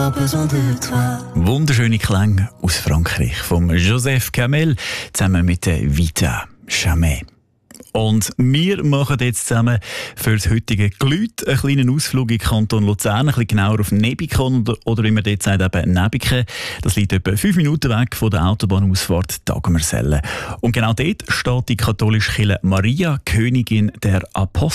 Wunderschöne Klänge aus Frankreich vom Joseph Kamel zusammen mit der Vita Jamais. Und wir machen jetzt zusammen für das heutige Glüt einen kleinen Ausflug in den Kanton Luzern, ein bisschen genauer auf Nebikon oder wie man dort sagt, eben Nebiken. Das liegt etwa 5 Minuten weg von der Autobahnausfahrt Dagmersellen. Und genau dort steht die katholische Kirche Maria, Königin der Apostel.